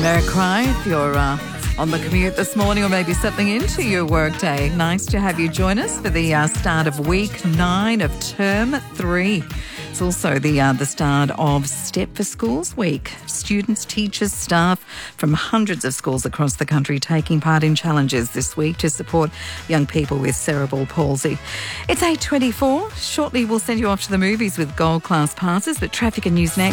Cry if you're on the commute this morning or maybe settling into your workday. Nice to have you join us for the start of week 9 of term 3. It's also the start of Step for Schools week. Students, teachers, staff from hundreds of schools across the country taking part in challenges this week to support young people with cerebral palsy. It's 8:24. Shortly we'll send you off to the movies with gold class passes, but traffic and news next.